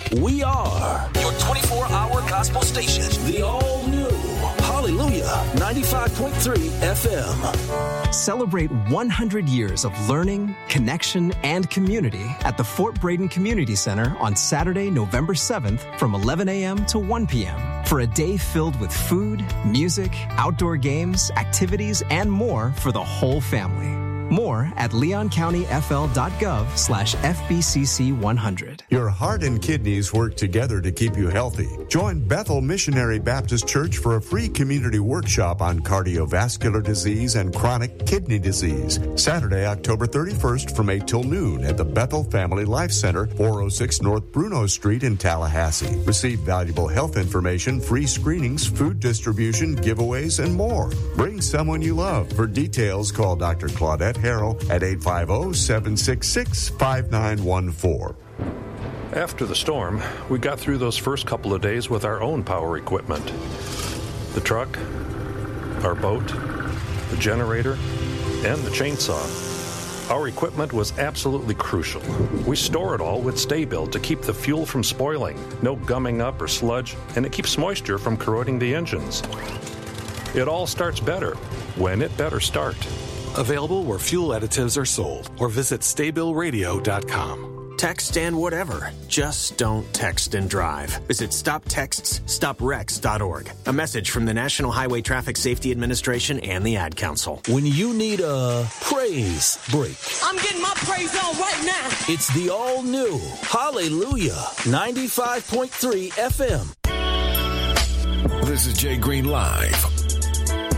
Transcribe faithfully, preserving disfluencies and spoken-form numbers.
We are your twenty-four hour gospel station. The all-new Hallelujah ninety-five point three F M. Celebrate one hundred years of learning, connection, and community at the Fort Braden Community Center on Saturday, November seventh from eleven a.m. to one p.m. for a day filled with food, music, outdoor games, activities, and more for the whole family. More at leoncountyfl.gov slash FBCC100. Your heart and kidneys work together to keep you healthy. Join Bethel Missionary Baptist Church for a free community workshop on cardiovascular disease and chronic kidney disease. Saturday, October thirty-first from eight till noon at the Bethel Family Life Center, four oh six North Bruno Street in Tallahassee. Receive valuable health information, free screenings, food distribution, giveaways, and more. Bring someone you love. For details, call Doctor Claudette Harrell at eight five zero, seven six six, five nine one four. After the storm, we got through those first couple of days with our own power equipment. The truck, our boat, the generator, and the chainsaw. Our equipment was absolutely crucial. We store it all with Sta-Bil to keep the fuel from spoiling, no gumming up or sludge, and it keeps moisture from corroding the engines. It all starts better when it better start. Available where fuel additives are sold, or visit Sta-Bil Radio dot com. Text and whatever. Just don't text and drive. Visit stop texts stop wrecks dot org. A message from the National Highway Traffic Safety Administration and the Ad Council. When you need a praise break, I'm getting my praise on right now. It's the all-new Hallelujah ninety-five point three F M. This is Jay Green Live